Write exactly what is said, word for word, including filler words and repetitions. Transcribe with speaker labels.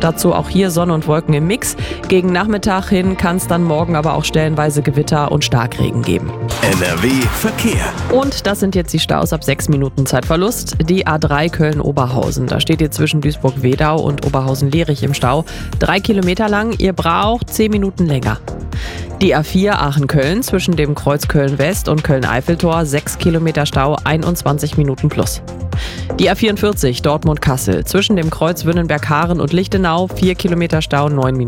Speaker 1: Dazu auch hier Sonne und Wolken im Mix. Gegen Nachmittag hin kann es dann morgen aber auch stellenweise Gewitter und Starkregen geben.
Speaker 2: N R W Verkehr.
Speaker 1: Und das sind jetzt die Staus ab sechs Minuten Zeitverlust. Die A drei Köln-Oberhausen. Da steht ihr zwischen Duisburg-Wedau und Oberhausen-Lierich im Stau. Drei Kilometer lang. Ihr braucht zehn Minuten länger. Die A vier Aachen-Köln zwischen dem Kreuz Köln-West und Köln-Eiffeltor. sechs Kilometer Stau, einundzwanzig Minuten plus. Die A vierundvierzig Dortmund-Kassel zwischen dem Kreuz Wünnenberg-Haaren und Lichtenau. vier Kilometer Stau, neun Minuten.